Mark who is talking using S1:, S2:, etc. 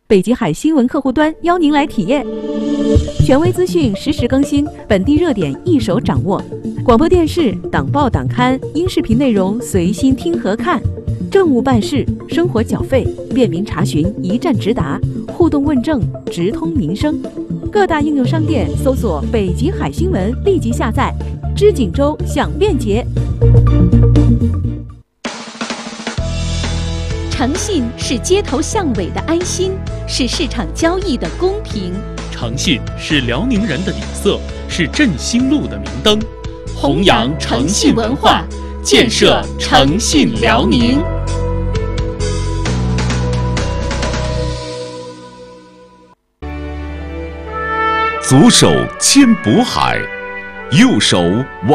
S1: 北极海新闻客户端邀您来体验。权威资讯实时更新，本地热点一手掌握。广播电视、党报党刊、音视频内容随心听和看。政务办事、生活缴费，便民查询，一站直达，互动问政，直通民生。各大应用商店搜索“北极海新闻”，立即下载。知锦州享便捷。
S2: 诚信是街头巷尾的安心，是市场交易的公平。
S3: 诚信是辽宁人的底色，是振兴路的明灯。弘扬诚信文化，建设诚信辽宁。
S4: 左手牵渤海，右手